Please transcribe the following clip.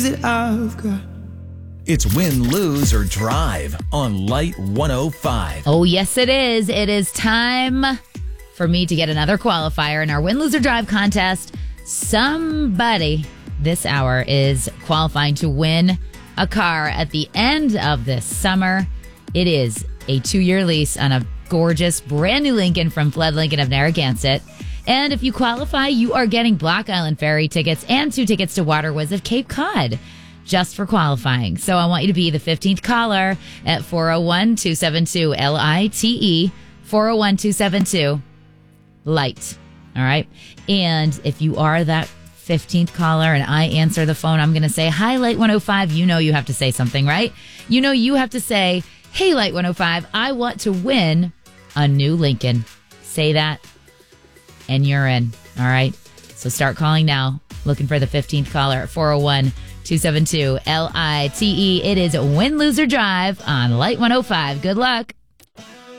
I've got. It's Win, Lose, or Drive on Light 105. Oh, yes, it is. It is time for me to get another qualifier in our Win, Lose, or Drive contest. Somebody this hour is qualifying to win a car at the end of this summer. It is a 2-year lease on a gorgeous brand new Lincoln from Fled Lincoln of Narragansett. And if you qualify, you are getting Block Island Ferry tickets and 2 tickets to Water Whiz of Cape Cod just for qualifying. So I want you to be the 15th caller at 401-272-LITE, 401-272-LIGHT. All right. And if you are that 15th caller and I answer the phone, I'm going to say, hi, Light 105. You know you have to say something, right? You know you have to say, hey, Light 105, I want to win a new Lincoln. Say that and you're in. All right. So start calling now. Looking for the 15th caller at 401-272-LITE. It is Win, Lose, or Drive on Light 105. Good luck.